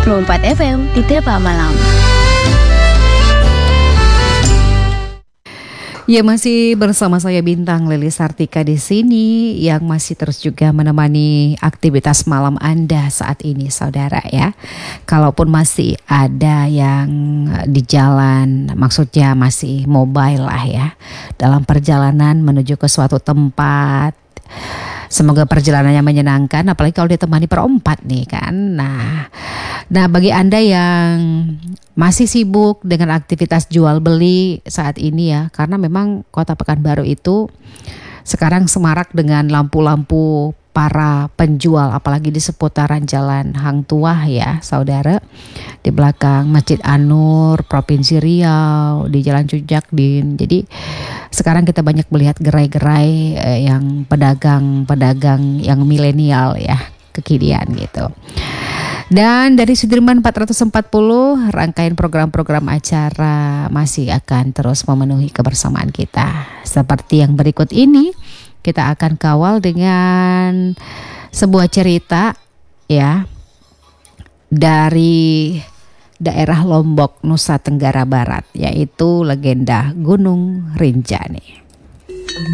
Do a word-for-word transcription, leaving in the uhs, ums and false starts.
puluh empat F M di Tepa Malam. Ya, masih bersama saya Bintang Lilis Sartika di sini yang masih terus juga menemani aktivitas malam Anda saat ini, saudara ya. Kalaupun masih ada yang di jalan, maksudnya masih mobile lah ya, dalam perjalanan menuju ke suatu tempat. Semoga perjalanannya menyenangkan, apalagi kalau ditemani perempat nih kan. Nah, nah bagi Anda yang masih sibuk dengan aktivitas jual beli saat ini ya, karena memang Kota Pekanbaru itu sekarang semarak dengan lampu-lampu para penjual, apalagi di seputaran Jalan Hang Tuah ya, saudara. Di belakang Masjid An-Nur, Provinsi Riau, di Jalan Cujakdin. Jadi sekarang kita banyak melihat gerai-gerai eh, yang pedagang-pedagang yang milenial ya, kekinian gitu. Dan dari Sudirman empat ratus empat puluh, rangkaian program-program acara masih akan terus memenuhi kebersamaan kita. Seperti yang berikut ini, kita akan kawal dengan sebuah cerita ya dari daerah Lombok, Nusa Tenggara Barat, yaitu legenda Gunung Rinjani.